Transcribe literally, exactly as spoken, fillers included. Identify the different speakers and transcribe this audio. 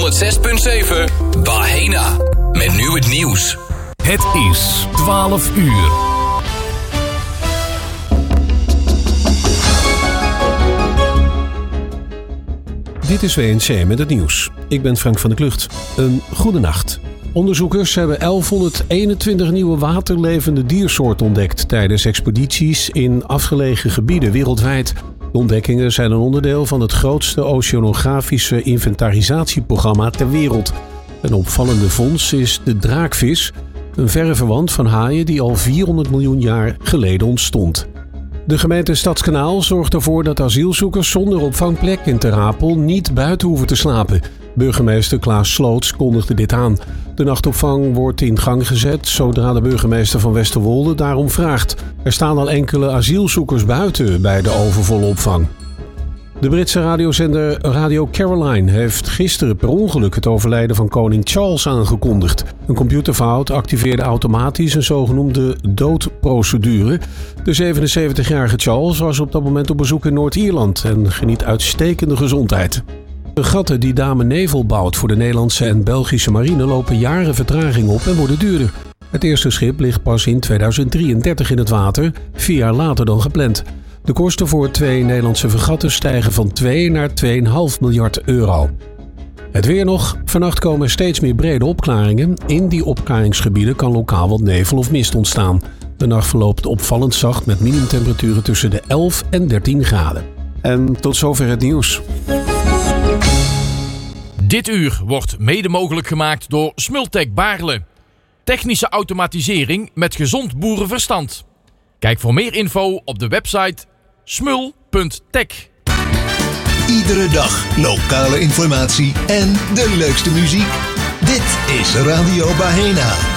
Speaker 1: honderd zes punt zeven Bahena. Met nu het nieuws.
Speaker 2: Het is twaalf uur. Dit is W N C met het nieuws. Ik ben Frank van der Klucht. Een goede nacht. Onderzoekers hebben elfhonderdeenentwintig nieuwe waterlevende diersoorten ontdekt tijdens expedities in afgelegen gebieden wereldwijd. De ontdekkingen zijn een onderdeel van het grootste oceanografische inventarisatieprogramma ter wereld. Een opvallende vondst is de draakvis, een verre verwant van haaien die al vierhonderd miljoen jaar geleden ontstond. De gemeente Stadskanaal zorgt ervoor dat asielzoekers zonder opvangplek in Ter Apel niet buiten hoeven te slapen. Burgemeester Klaas Sloots kondigde dit aan. De nachtopvang wordt in gang gezet zodra de burgemeester van Westerwolde daarom vraagt. Er staan al enkele asielzoekers buiten bij de overvolle opvang. De Britse radiozender Radio Caroline heeft gisteren per ongeluk het overlijden van koning Charles aangekondigd. Een computerfout activeerde automatisch een zogenoemde doodprocedure. De zevenenzeventigjarige Charles was op dat moment op bezoek in Noord-Ierland en geniet uitstekende gezondheid. De gatten die Dame Nevel bouwt voor de Nederlandse en Belgische marine lopen jaren vertraging op en worden duurder. Het eerste schip ligt pas in tweeduizend drieëndertig in het water, vier jaar later dan gepland. De kosten voor twee Nederlandse fregatten stijgen van twee naar twee komma vijf miljard euro. Het weer nog. Vannacht komen steeds meer brede opklaringen. In die opklaringsgebieden kan lokaal wat nevel of mist ontstaan. De nacht verloopt opvallend zacht met minimumtemperaturen tussen de elf en dertien graden. En tot zover het nieuws.
Speaker 3: Dit uur wordt mede mogelijk gemaakt door Smultec Baarle. Technische automatisering met gezond boerenverstand. Kijk voor meer info op de website smul punt tech.
Speaker 4: Iedere dag lokale informatie en de leukste muziek. Dit is Radio Bahena.